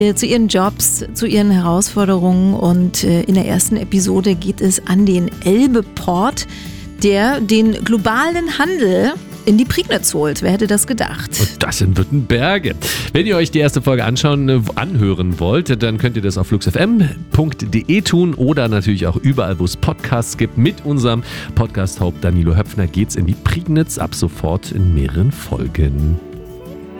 zu ihren Jobs, zu ihren Herausforderungen. Und in der ersten Episode geht es an den Elbe-Port, der den globalen Handel in die Prignitz holt. Wer hätte das gedacht? Und das in Württemberge. Wenn ihr euch die erste Folge anhören wollt, dann könnt ihr das auf fluxfm.de tun oder natürlich auch überall, wo es Podcasts gibt. Mit unserem Podcast-Haupt Danilo Höpfner geht's in die Prignitz ab sofort in mehreren Folgen.